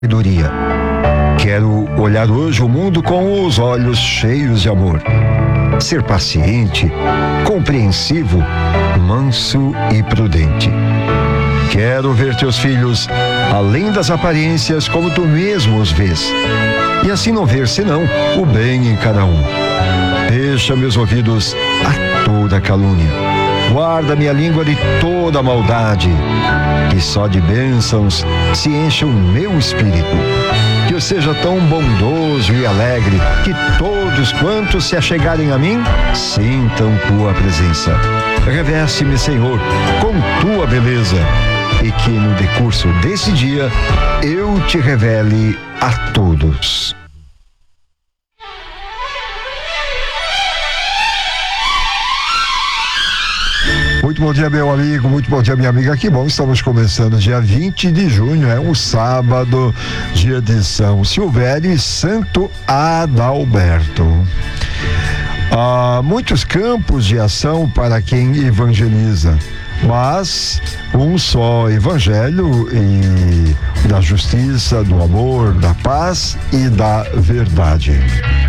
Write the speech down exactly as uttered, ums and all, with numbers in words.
sabedoria. Quero olhar hoje o mundo com os olhos cheios de amor. Ser paciente, compreensivo, manso e prudente. Quero ver teus filhos, além das aparências, como tu mesmo os vês. E assim não ver senão o bem em cada um. Fecha meus ouvidos a toda calúnia. Guarda minha língua de toda maldade. Que só de bênçãos se encha o meu espírito. Que eu seja tão bondoso e alegre que todos quantos se achegarem a mim sintam tua presença. Reveste-me, Senhor, com tua beleza e que no decurso desse dia eu te revele a todos. Muito bom dia, meu amigo, muito bom dia, minha amiga. Que bom, estamos começando dia vinte de junho, é um sábado, dia de São Silvério e Santo Adalberto. Há muitos campos de ação para quem evangeliza, mas um só evangelho e da justiça, do amor, da paz e da verdade.